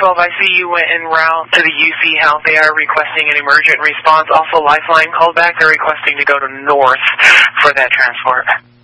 12, I see you went en route to the UC Health. They are requesting an emergent response. Also, Lifeline called back. They're requesting to go to North for that transport.